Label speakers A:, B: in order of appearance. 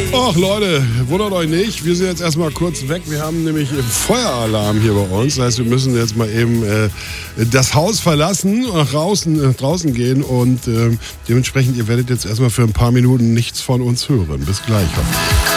A: Ach Leute, wundert euch nicht, wir sind jetzt erstmal kurz weg. Wir haben nämlich Feueralarm hier bei uns. Das heißt, wir müssen jetzt mal eben das Haus verlassen, nach draußen gehen und dementsprechend, ihr werdet jetzt erstmal für ein paar Minuten nichts von uns hören. Bis gleich.